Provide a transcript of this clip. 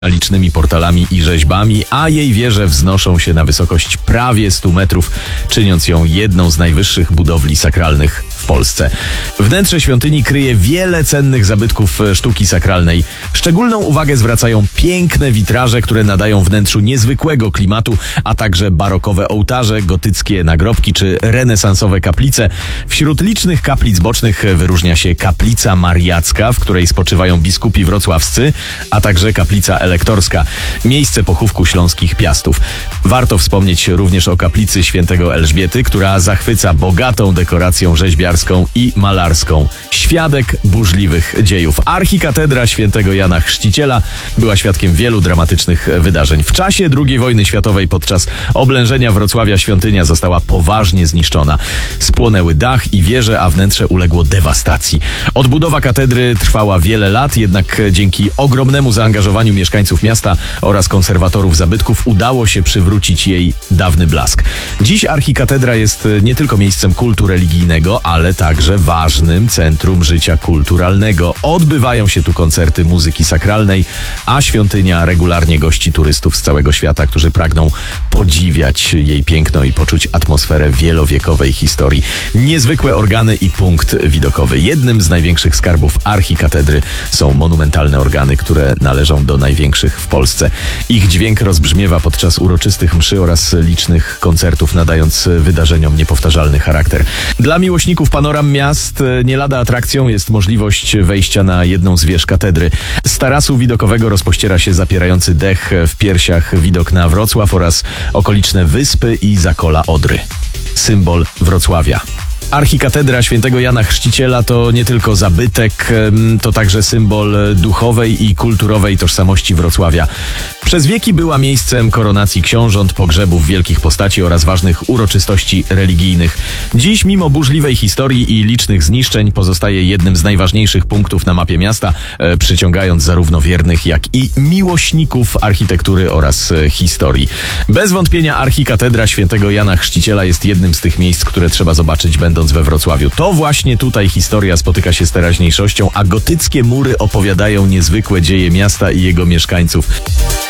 licznymi portalami i rzeźbami, a jej wieże wznoszą się na wysokość prawie 100 metrów, czyniąc ją jedną z najwyższych budowli sakralnych w Polsce. Wnętrze świątyni kryje wiele cennych zabytków sztuki sakralnej. Szczególną uwagę zwracają piękne witraże, które nadają wnętrzu niezwykłego klimatu, a także barokowe ołtarze, gotyckie nagrobki czy renesansowe kaplice. Wśród licznych kaplic bocznych wyróżnia się kaplica mariacka, w której spoczywają biskupi wrocławscy, a także kaplica elektorska, miejsce pochówku śląskich piastów. Warto wspomnieć również o kaplicy świętego Elżbiety, która zachwyca bogatą dekoracją rzeźbiarską i malarską. Świadek burzliwych dziejów. Archikatedra świętego Jana Chrzciciela była świadkiem wielu dramatycznych wydarzeń. W czasie II wojny światowej podczas oblężenia Wrocławia świątynia została poważnie zniszczona. Spłonęły dach i wieże, a wnętrze uległo dewastacji. Odbudowa katedry trwała wiele lat, jednak dzięki ogromnemu zaangażowaniu mieszkańców miasta oraz konserwatorów zabytków udało się przywrócić jej dawny blask. Dziś archikatedra jest nie tylko miejscem kultu religijnego, ale także ważnym centrum życia kulturalnego. Odbywają się tu koncerty muzyki sakralnej, a świątynia regularnie gości turystów z całego świata, którzy pragną podziwiać jej piękno i poczuć atmosferę wielowiekowej historii. Niezwykłe organy i punkt widokowy. Jednym z największych skarbów archikatedry są monumentalne organy, które należą do największych w Polsce. Ich dźwięk rozbrzmiewa podczas uroczystych mszy oraz licznych koncertów, nadając wydarzeniom niepowtarzalny charakter. Dla miłośników panoram miast nie lada atrakcją jest możliwość wejścia na jedną z wież katedry. Z tarasu widokowego rozpościera się zapierający dech w piersiach widok na Wrocław oraz okoliczne wyspy i zakola Odry. Symbol Wrocławia. Archikatedra świętego Jana Chrzciciela to nie tylko zabytek, to także symbol duchowej i kulturowej tożsamości Wrocławia. Przez wieki była miejscem koronacji książąt, pogrzebów wielkich postaci oraz ważnych uroczystości religijnych. Dziś, mimo burzliwej historii i licznych zniszczeń, pozostaje jednym z najważniejszych punktów na mapie miasta, przyciągając zarówno wiernych, jak i miłośników architektury oraz historii. Bez wątpienia archikatedra świętego Jana Chrzciciela jest jednym z tych miejsc, które trzeba zobaczyć, będąc we Wrocławiu. To właśnie tutaj historia spotyka się z teraźniejszością, a gotyckie mury opowiadają niezwykłe dzieje miasta i jego mieszkańców.